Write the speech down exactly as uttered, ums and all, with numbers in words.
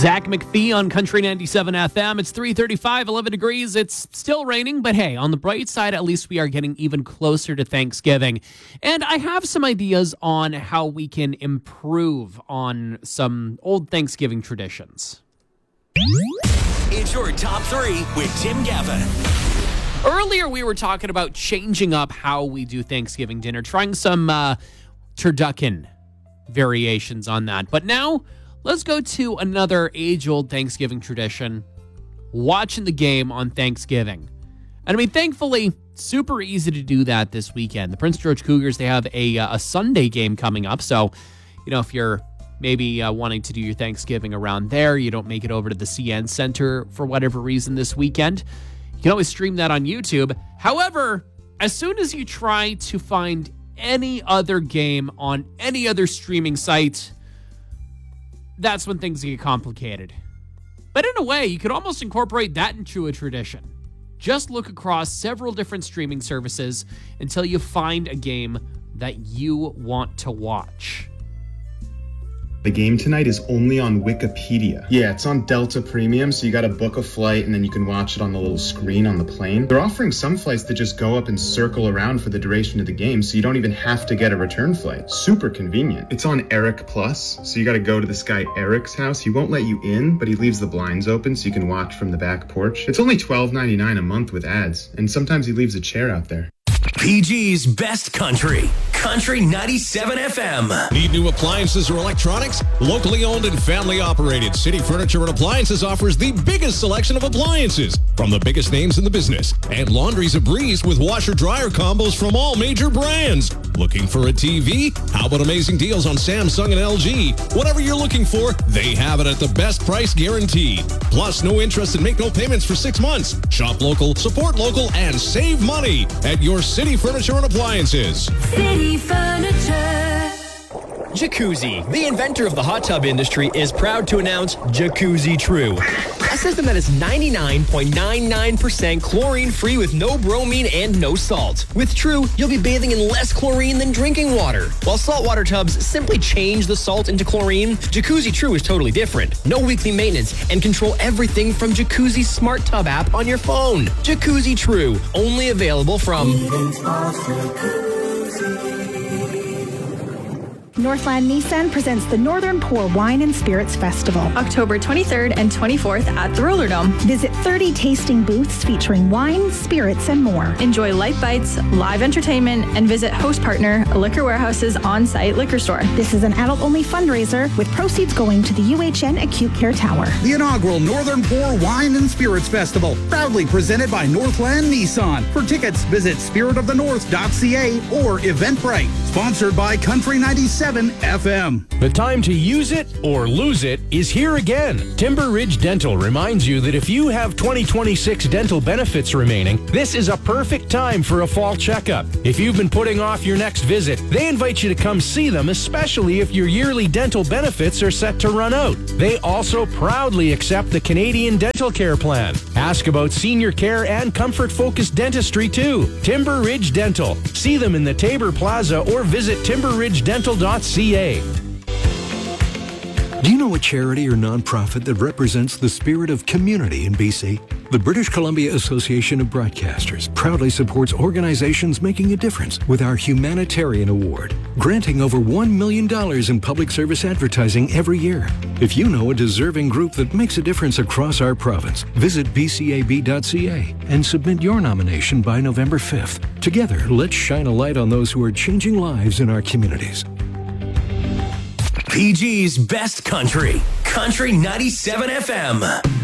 Zach McPhee on Country ninety-seven F M. It's three thirty-five, eleven degrees. It's still raining, but hey, on the bright side, at least we are getting even closer to Thanksgiving. And I have some ideas on how we can improve on some old Thanksgiving traditions. It's your top three with Tim Gavin. Earlier, we were talking about changing up how we do Thanksgiving dinner, trying some uh, turducken variations on that. But now, let's go to another age-old Thanksgiving tradition, watching the game on Thanksgiving. And I mean, thankfully, super easy to do that this weekend. The Prince George Cougars, they have a, a Sunday game coming up. So, you know, if you're maybe uh, wanting to do your Thanksgiving around there, you don't make it over to the C N Center for whatever reason this weekend, you can always stream that on YouTube. However, as soon as you try to find any other game on any other streaming site, that's when things get complicated. But in a way, you could almost incorporate that into a tradition. Just look across several different streaming services until you find a game that you want to watch. The game tonight is only on Wikipedia. Yeah, it's on Delta Premium, so you gotta book a flight and then you can watch it on the little screen on the plane. They're offering some flights that just go up and circle around for the duration of the game, so you don't even have to get a return flight. Super convenient. It's on Eric Plus, so you gotta go to this guy Eric's house. He won't let you in, but he leaves the blinds open so you can watch from the back porch. It's only twelve ninety-nine a month with ads, and sometimes he leaves a chair out there. P G's Best Country, Country ninety-seven F M. Need new appliances or electronics? Locally owned and family operated, City Furniture and Appliances offers the biggest selection of appliances from the biggest names in the business. And laundry's a breeze with washer-dryer combos from all major brands. Looking for a T V? How about amazing deals on Samsung and L G? Whatever you're looking for, they have it at the best price guaranteed. Plus, no interest and make no payments for six months. Shop local, support local, and save money at your City Furniture and Appliances. City Furniture. Jacuzzi, the inventor of the hot tub industry, is proud to announce Jacuzzi True, a system that is ninety-nine point nine nine percent chlorine-free with no bromine and no salt. With True, you'll be bathing in less chlorine than drinking water. While saltwater tubs simply change the salt into chlorine, Jacuzzi True is totally different. No weekly maintenance and control everything from Jacuzzi's smart tub app on your phone. Jacuzzi True, only available from Northland Nissan presents the Northern Pour Wine and Spirits Festival. October twenty-third and twenty-fourth at the Roller Dome. Visit thirty tasting booths featuring wine, spirits, and more. Enjoy light bites, live entertainment, and visit host partner Liquor Warehouse's on-site liquor store. This is an adult-only fundraiser with proceeds going to the U H N Acute Care Tower. The inaugural Northern Pour Wine and Spirits Festival, proudly presented by Northland Nissan. For tickets, visit spirit of the north dot c a or Eventbrite. Sponsored by Country ninety-seven F M. The time to use it or lose it is here again. Timber Ridge Dental reminds you that if you have twenty twenty-six dental benefits remaining, this is a perfect time for a fall checkup. If you've been putting off your next visit, they invite you to come see them, especially if your yearly dental benefits are set to run out. They also proudly accept the Canadian Dental Care Plan. Ask about senior care and comfort-focused dentistry too. Timber Ridge Dental. See them in the Tabor Plaza or visit timber ridge dental dot c a. Do you know a charity or nonprofit that represents the spirit of community in B C? The British Columbia Association of Broadcasters proudly supports organizations making a difference with our Humanitarian Award, granting over one million dollars in public service advertising every year. If you know a deserving group that makes a difference across our province, visit b c a b dot c a and submit your nomination by November fifth. Together, let's shine a light on those who are changing lives in our communities. P G's Best Country, Country ninety-seven F M.